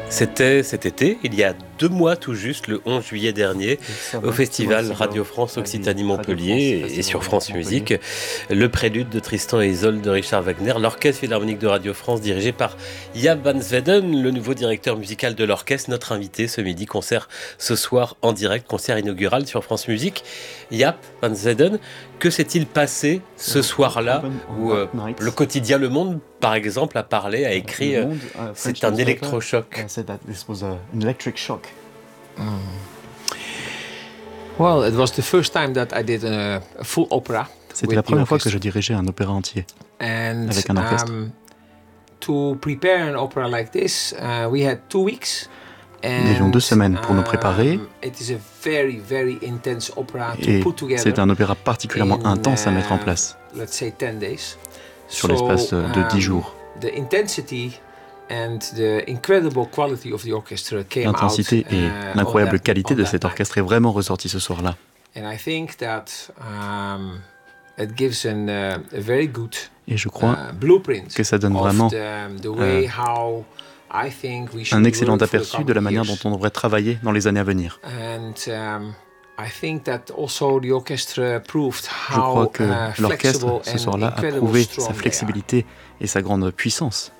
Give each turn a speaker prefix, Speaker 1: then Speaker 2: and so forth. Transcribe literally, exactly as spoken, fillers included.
Speaker 1: C'était cet été, il y a deux mois tout juste, le onze juillet dernier, au festival Radio France Occitanie-Montpellier et sur France Musique, le prélude de Tristan et Isolde de Richard Wagner, l'orchestre philharmonique de Radio France dirigé par Jaap van Zweden, le nouveau directeur musical de l'orchestre, notre invité ce midi, concert ce soir en direct, concert inaugural sur France Musique. Jaap van Zweden, que s'est-il passé ce soir-là où euh, le quotidien Le Monde, par exemple, a parlé, a écrit euh, « c'est un électrochoc ».
Speaker 2: That this was a, an electric shock.
Speaker 3: Mm. Well, it was the first time that I did a, a full opera.
Speaker 2: C'était la première fois que je dirigeais un opéra entier
Speaker 3: And,
Speaker 2: avec un orchestre.
Speaker 3: Um, to prepare an opera like this, uh, we had two weeks.
Speaker 2: Nous avions deux semaines pour nous préparer.
Speaker 3: Um, it is a very, very intense opera to
Speaker 2: Et
Speaker 3: put together
Speaker 2: c'est un opéra particulièrement
Speaker 3: in,
Speaker 2: intense à mettre en place.
Speaker 3: Uh, let's say ten days.
Speaker 2: Sur l'espace de
Speaker 3: um,
Speaker 2: dix jours.
Speaker 3: The intensity and the incredible quality of the orchestra came
Speaker 2: L'intensité
Speaker 3: out,
Speaker 2: et
Speaker 3: uh,
Speaker 2: l'incroyable
Speaker 3: that,
Speaker 2: qualité de cet orchestre est vraiment ressortie ce soir-là.
Speaker 3: And I think that um, it gives an, uh, a very good
Speaker 2: Et je crois
Speaker 3: uh, blueprint
Speaker 2: que ça donne vraiment
Speaker 3: the, the way
Speaker 2: euh,
Speaker 3: how I think we should
Speaker 2: un excellent
Speaker 3: work for the
Speaker 2: aperçu de la manière dont
Speaker 3: years.
Speaker 2: on devrait travailler dans les années à venir.
Speaker 3: And, um, I think that also the orchestra proved
Speaker 2: Je crois
Speaker 3: how
Speaker 2: que
Speaker 3: uh,
Speaker 2: l'orchestre
Speaker 3: flexible
Speaker 2: ce
Speaker 3: and
Speaker 2: soir-là a
Speaker 3: incredibly
Speaker 2: prouvé
Speaker 3: strong
Speaker 2: sa
Speaker 3: they are.
Speaker 2: flexibilité et sa grande puissance.